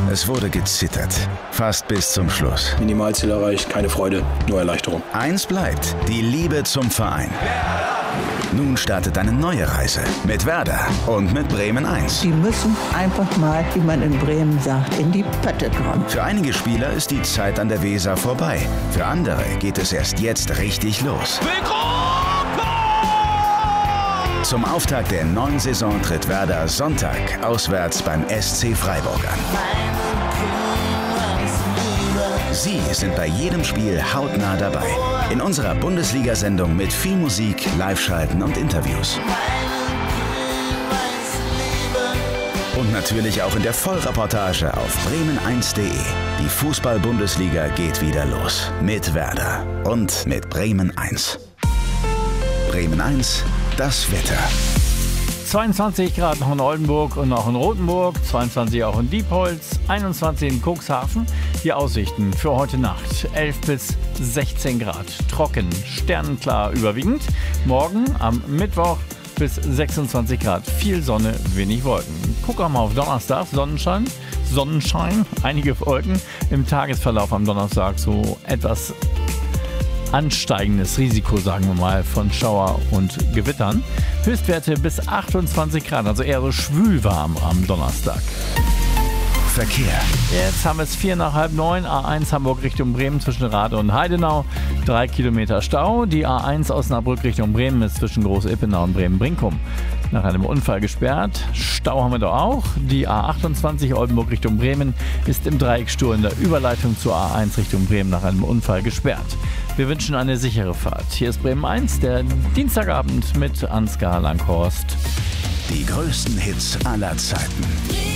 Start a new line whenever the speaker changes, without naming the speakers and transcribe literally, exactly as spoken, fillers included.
Es wurde gezittert. Fast bis zum Schluss.
Minimalziel erreicht, keine Freude, nur Erleichterung.
Eins bleibt: die Liebe zum Verein. Nun startet eine neue Reise mit Werder und mit Bremen eins.
Die müssen einfach mal, wie man in Bremen sagt, in die Pötte kommen.
Für einige Spieler ist die Zeit an der Weser vorbei. Für andere geht es erst jetzt richtig los. Zum Auftakt der neuen Saison tritt Werder Sonntag auswärts beim S C Freiburg an. Sie sind bei jedem Spiel hautnah dabei. In unserer Bundesliga-Sendung mit viel Musik, Live-Schalten und Interviews. Und natürlich auch in der Vollreportage auf bremen eins punkt de. Die Fußball-Bundesliga geht wieder los. Mit Werder und mit Bremen eins. Bremen eins, das Wetter.
zweiundzwanzig Grad noch in Oldenburg und noch in Rothenburg, zweiundzwanzig auch in Diepholz, einundzwanzig in Cuxhaven. Die Aussichten für heute Nacht: elf bis sechzehn Grad, trocken, sternenklar überwiegend. Morgen am Mittwoch bis sechsundzwanzig Grad, viel Sonne, wenig Wolken. Guck auch mal auf Donnerstag, Sonnenschein, Sonnenschein, einige Wolken. Im Tagesverlauf am Donnerstag so etwas ansteigendes Risiko, sagen wir mal, von Schauer und Gewittern. Höchstwerte bis achtundzwanzig Grad, also eher so schwülwarm am Donnerstag.
Verkehr.
Jetzt haben wir es vier nach halb neun. A eins Hamburg Richtung Bremen zwischen Rade und Heidenau. Drei Kilometer Stau. Die A eins Osnabrück Richtung Bremen ist zwischen Groß-Ippenau und Bremen-Brinkum nach einem Unfall gesperrt. Stau haben wir doch auch. Die A achtundzwanzig Oldenburg Richtung Bremen ist im Dreieckstur in der Überleitung zur A eins Richtung Bremen nach einem Unfall gesperrt. Wir wünschen eine sichere Fahrt. Hier ist Bremen eins, der Dienstagabend mit Ansgar Langhorst.
Die größten Hits aller Zeiten.